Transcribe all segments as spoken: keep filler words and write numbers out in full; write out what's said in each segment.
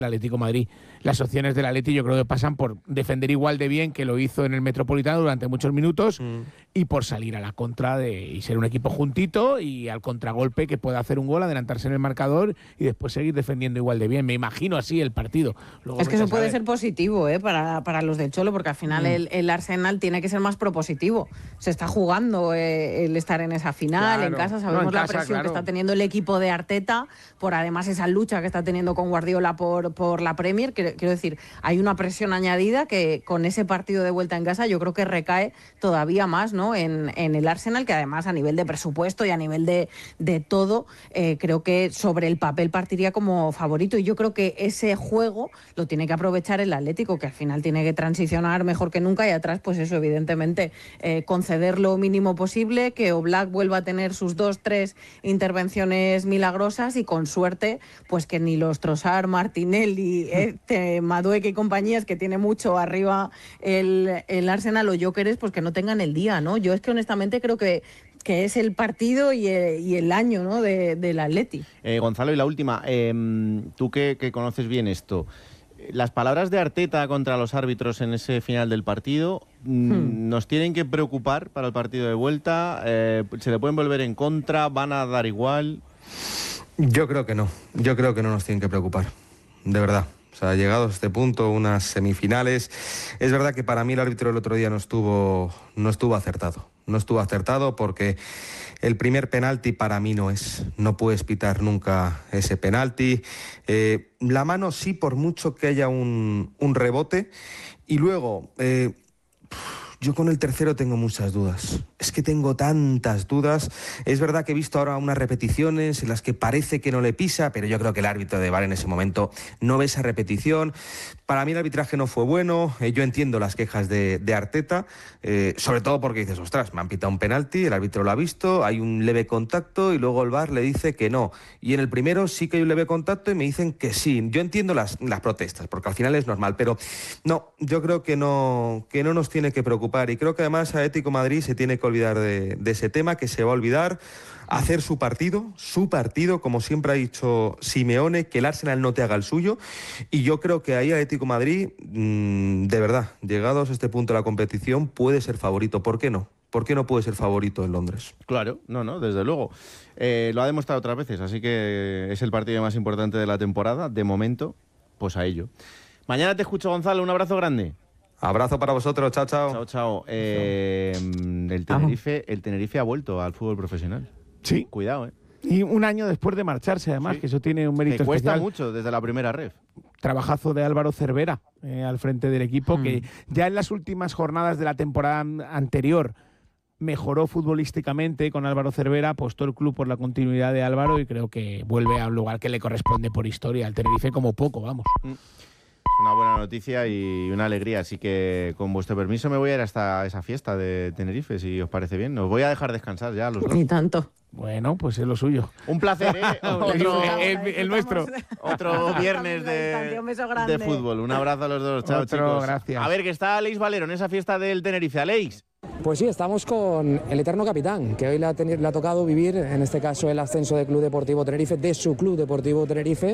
el Atlético de Madrid. Las opciones del Atleti yo creo que pasan por defender igual de bien que lo hizo en el Metropolitano durante muchos minutos mm. y por salir a la contra de, y ser un equipo juntito y al contragolpe que pueda hacer un gol, adelantarse en el marcador y después seguir defendiendo igual de bien. Me imagino así el partido. Luego es que eso puede ser positivo ¿eh? para, para los del Cholo, porque al final mm. el, el Arsenal tiene que ser más propositivo. Se está jugando eh, el estar en esa final, claro. en casa, sabemos no, en la casa, presión claro. que está teniendo el equipo de Arteta, por además esa lucha que está teniendo con Guardiola por, por la Premier. Quiero decir, hay una presión añadida que con ese partido de vuelta en casa yo creo que recae todavía más, ¿no? en, en el Arsenal, que además a nivel de presupuesto y a nivel de, de todo, eh, creo que sobre el papel partiría como favorito, y yo creo que ese juego lo tiene que aprovechar el Atlético, que al final tiene que transicionar mejor que nunca, y atrás pues eso, evidentemente eh, conceder lo mínimo posible, que Oblak vuelva a tener sus dos, tres intervenciones milagrosas y con suerte pues que ni los Trossard, Martinelli, este, Madueque y compañías, que tiene mucho arriba el, el Arsenal o Gyökeres, pues que no tengan el día, ¿no? Yo es que honestamente creo que que es el partido y el, y el año, ¿no? de, del Atleti. Eh, Gonzalo, y la última, eh, tú que, que conoces bien esto, las palabras de Arteta contra los árbitros en ese final del partido hmm. nos tienen que preocupar para el partido de vuelta, eh, se le pueden volver en contra, van a dar igual. Yo creo que no, yo creo que no nos tienen que preocupar, de verdad. O sea, llegados a este punto, unas semifinales, es verdad que para mí el árbitro el otro día no estuvo, no estuvo acertado. No estuvo acertado porque el primer penalti para mí no es. No puedes pitar nunca ese penalti. Eh, la mano sí, por mucho que haya un, un rebote. Y luego, eh, yo con el tercero tengo muchas dudas. Es que tengo tantas dudas. Es verdad que he visto ahora unas repeticiones en las que parece que no le pisa, pero yo creo que el árbitro de V A R en ese momento no ve esa repetición. Para mí el arbitraje no fue bueno. Eh, yo entiendo las quejas de, de Arteta, eh, sobre todo porque dices, ostras, me han pitado un penalti, el árbitro lo ha visto, hay un leve contacto y luego el V A R le dice que no. Y en el primero sí que hay un leve contacto y me dicen que sí. Yo entiendo las, las protestas, porque al final es normal, pero no, yo creo que no, que no nos tiene que preocupar. Y creo que además Atlético Madrid se tiene que olvidar de, de ese tema, que se va a olvidar, hacer su partido, su partido, como siempre ha dicho Simeone, que el Arsenal no te haga el suyo, y yo creo que ahí Atlético Madrid, mmm, de verdad, llegados a este punto de la competición, puede ser favorito. ¿Por qué no? ¿Por qué no puede ser favorito en Londres? Claro, no, no, desde luego. Eh, lo ha demostrado otras veces, así que es el partido más importante de la temporada, de momento, pues a ello. Mañana te escucho, Gonzalo, un abrazo grande. Abrazo para vosotros, chao, chao. Chao, chao. Eh, el, Tenerife, el Tenerife ha vuelto al fútbol profesional. Sí. Cuidado, ¿eh? Y un año después de marcharse, además, sí. que eso tiene un mérito que cuesta especial. mucho desde la primera ref. Trabajazo de Álvaro Cervera eh, al frente del equipo, mm. que ya en las últimas jornadas de la temporada anterior mejoró futbolísticamente con Álvaro Cervera, apostó el club por la continuidad de Álvaro y creo que vuelve al lugar que le corresponde por historia al Tenerife como poco, vamos. Mm. Una buena noticia y una alegría, así que con vuestro permiso me voy a ir hasta esa fiesta de Tenerife, si os parece bien. Os voy a dejar descansar ya los dos. Ni tanto. Bueno, pues es lo suyo. Un placer, ¿eh? Otro, el, el, el nuestro. Otro viernes de, de fútbol. Un abrazo a los dos. Chao, Otro, chicos. Gracias. A ver, que está Aleix Valero en esa fiesta del Tenerife. Aleix. Pues sí, estamos con el eterno capitán, que hoy le ha, le ha tocado vivir, en este caso, el ascenso del Club Deportivo Tenerife, de su Club Deportivo Tenerife,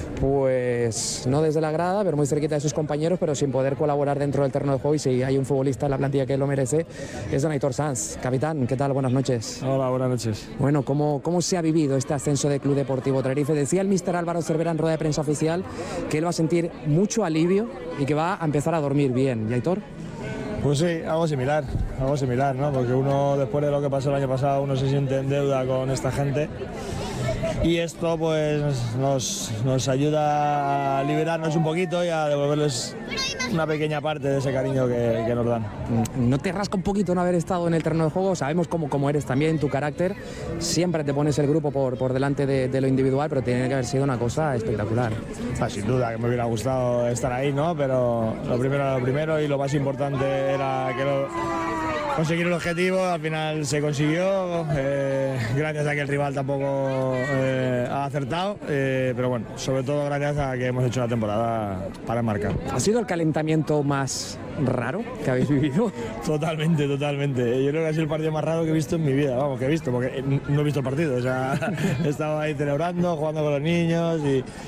pues no desde la grada, pero muy cerquita de sus compañeros, pero sin poder colaborar dentro del terreno de juego. Y si hay un futbolista en la plantilla que lo merece, es don Aitor Sanz. Capitán, ¿qué tal? Buenas noches. Hola, buenas noches. Bueno, ¿cómo, cómo se ha vivido este ascenso del Club Deportivo Tenerife? Decía el míster Álvaro Cervera en rueda de prensa oficial que él va a sentir mucho alivio y que va a empezar a dormir bien. ¿Y Aitor? Pues sí, algo similar, algo similar, ¿no? Porque uno, después de lo que pasó el año pasado, uno se siente en deuda con esta gente. Y esto pues nos, nos ayuda a liberarnos un poquito y a devolverles una pequeña parte de ese cariño que, que nos dan. ¿No te rasca un poquito no haber estado en el terreno de juego? Sabemos cómo, cómo eres también, tu carácter. Siempre te pones el grupo por, por delante de, de lo individual, pero tiene que haber sido una cosa espectacular. Ah, sin duda que me hubiera gustado estar ahí, ¿no? Pero lo primero era lo primero y lo más importante era que, lo, conseguir el objetivo, al final se consiguió, eh, gracias a que el rival tampoco eh, ha acertado, eh, pero bueno, sobre todo gracias a que hemos hecho la temporada para marcar. ¿Ha sido el calentamiento más raro que habéis vivido? Totalmente, totalmente. Yo creo que ha sido el partido más raro que he visto en mi vida, vamos, que he visto, porque no he visto el partido, o sea, he estado ahí celebrando, jugando con los niños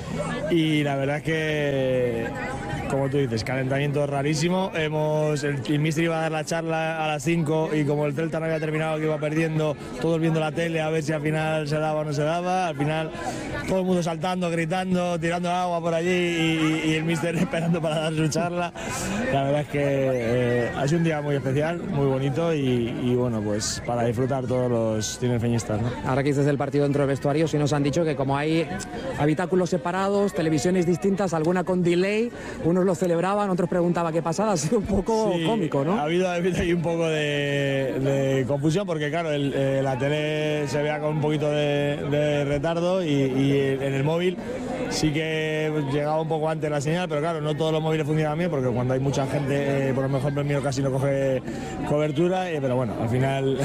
y, y la verdad es que, como tú dices, calentamiento rarísimo. Hemos, el, el míster iba a dar la charla a las cinco y como el Celta no había terminado, que iba perdiendo, todos viendo la tele a ver si al final se daba o no se daba, al final todo el mundo saltando, gritando, tirando agua por allí y, y el míster esperando para dar su charla. La verdad es que eh, ha sido un día muy especial, muy bonito y, y bueno, pues para disfrutar todos los tinerfeñistas, ¿no? Ahora que dices el partido dentro del vestuario, sí nos han dicho que como hay habitáculos separados, televisiones distintas, alguna con delay, unos lo celebraban, otros preguntaban qué pasaba, ha sido un poco sí, cómico, ¿no? Ha habido, ha habido ahí un poco de, de confusión porque claro, el, eh, la tele se vea con un poquito de, de retardo y, y en el móvil sí que llegaba un poco antes la señal, pero claro, no todos los móviles funcionan bien porque cuando hay mucha gente, eh, por lo mejor el mío casi no coge cobertura, eh, pero bueno, al final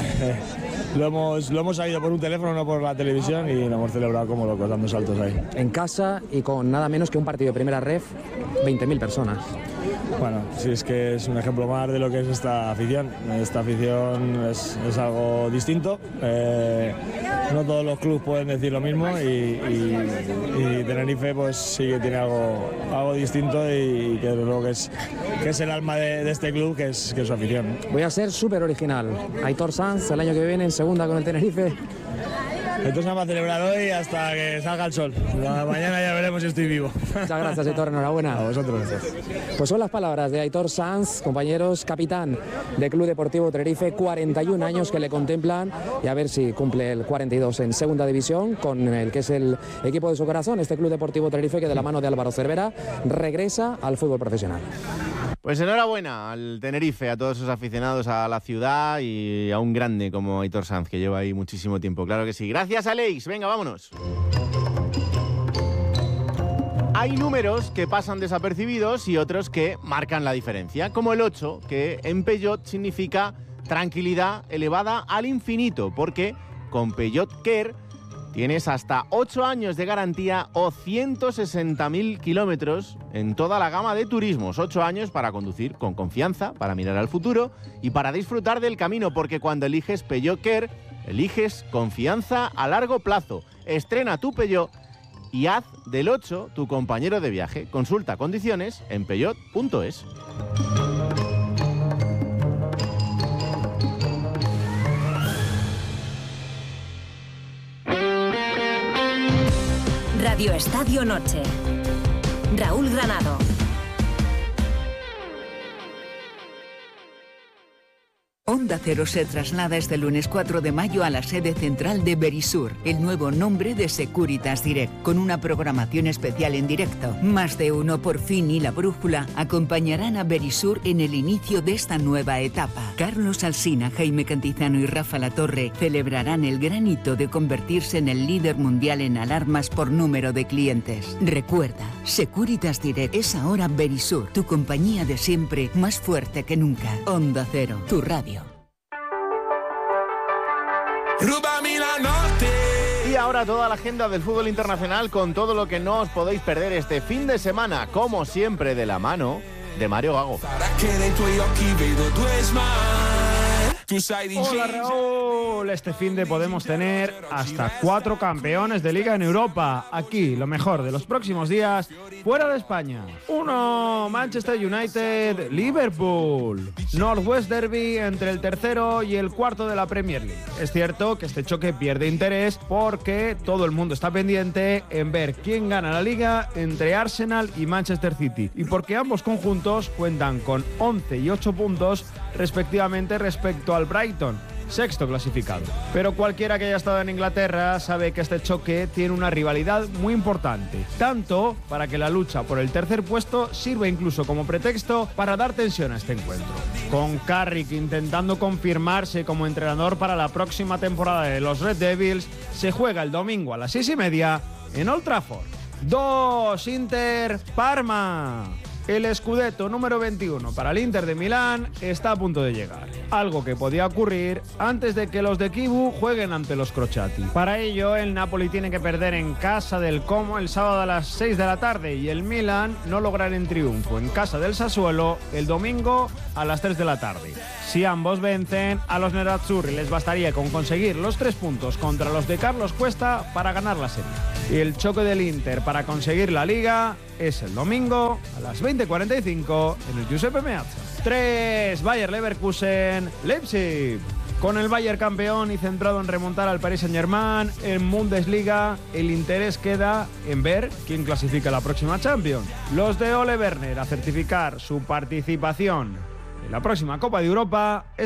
lo hemos, lo hemos sabido por un teléfono, no por la televisión y lo hemos celebrado como locos, dando saltos ahí. En casa y con nada menos que un partido de primera ref, veinte mil personas. Bueno, sí, es que es un ejemplo más de lo que es esta afición. Esta afición es, es algo distinto. Eh, no todos los clubes pueden decir lo mismo y, y, y Tenerife pues sí que tiene algo, algo distinto y, y que luego que es, que es el alma de, de este club, que es, que es su afición. Voy a ser súper original. Aitor Sanz, el año que viene en segunda con el Tenerife. Entonces vamos a celebrar hoy hasta que salga el sol. La mañana ya veremos si estoy vivo. Muchas gracias, Aitor, enhorabuena. A vosotros. Pues son las palabras de Aitor Sanz, compañeros, capitán del Club Deportivo Tenerife, cuarenta y un años que le contemplan y a ver si cumple el cuarenta y dos en segunda división con el que es el equipo de su corazón, este Club Deportivo Tenerife que de la mano de Álvaro Cervera regresa al fútbol profesional. Pues enhorabuena al Tenerife, a todos sus aficionados a la ciudad y a un grande como Aitor Sanz, que lleva ahí muchísimo tiempo. Claro que sí. Gracias, Aleix. Venga, vámonos. Hay números que pasan desapercibidos y otros que marcan la diferencia, como el ocho, que en Peugeot significa tranquilidad elevada al infinito, porque con Peugeot Care tienes hasta ocho años de garantía o ciento sesenta mil kilómetros en toda la gama de turismos. ocho años para conducir con confianza, para mirar al futuro y para disfrutar del camino, porque cuando eliges Peugeot Care, eliges confianza a largo plazo. Estrena tu Peugeot y haz del ocho tu compañero de viaje. Consulta condiciones en peugeot punto es. Radio Estadio Noche. Raúl Granado. Onda Cero se traslada este lunes cuatro de mayo a la sede central de Verisur, el nuevo nombre de Securitas Direct, con una programación especial en directo. Más de uno por fin y La Brújula acompañarán a Verisur en el inicio de esta nueva etapa. Carlos Alsina, Jaime Cantizano y Rafa Latorre celebrarán el gran hito de convertirse en el líder mundial en alarmas por número de clientes. Recuerda, Securitas Direct es ahora Verisur, tu compañía de siempre, más fuerte que nunca. Onda Cero, tu radio. Y ahora toda la agenda del fútbol internacional con todo lo que no os podéis perder este fin de semana, como siempre de la mano de Mario Gago. Hola Raúl, este fin de podemos tener hasta cuatro campeones de liga en Europa. Aquí, lo mejor de los próximos días, fuera de España. uno, Manchester United, Liverpool. Northwest Derby entre el tercero y el cuarto de la Premier League. Es cierto que este choque pierde interés porque todo el mundo está pendiente en ver quién gana la liga entre Arsenal y Manchester City. Y porque ambos conjuntos cuentan con once y ocho puntos respectivamente respecto al Brighton, sexto clasificado. Pero cualquiera que haya estado en Inglaterra sabe que este choque tiene una rivalidad muy importante, tanto para que la lucha por el tercer puesto sirva incluso como pretexto para dar tensión a este encuentro. Con Carrick intentando confirmarse como entrenador para la próxima temporada de los Red Devils, se juega el domingo a las seis y media en Old Trafford. dos, Inter, Parma. El Scudetto número veintiuno para el Inter de Milán está a punto de llegar, algo que podía ocurrir antes de que los de Kivu jueguen ante los Crociati. Para ello, el Napoli tiene que perder en casa del Como el sábado a las seis de la tarde y el Milán no lograr el triunfo en casa del Sassuolo el domingo a las tres de la tarde. Si ambos vencen, a los nerazzurri les bastaría con conseguir los tres puntos contra los de Carlos Cuesta para ganar la serie. Y el choque del Inter para conseguir la Liga es el domingo a las veinte cuarenta y cinco en el Giuseppe Meazza. tres. Bayer Leverkusen, Leipzig. Con el Bayern campeón y centrado en remontar al Paris Saint-Germain en Bundesliga, el interés queda en ver quién clasifica la próxima Champions. Los de Ole Werner a certificar su participación en la próxima Copa de Europa.